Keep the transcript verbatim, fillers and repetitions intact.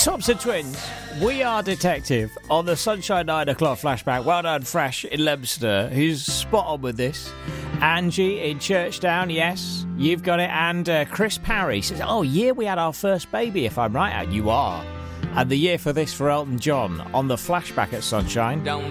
Thompson Twins, We Are Detective on the Sunshine nine o'clock flashback. Well done, Fresh in Leominster, who's spot on with this. Angie in Churchdown, yes, you've got it. And uh, Chris Parry says, oh, year we had our first baby, if I'm right. And you are. And the year for this for Elton John on the flashback at Sunshine.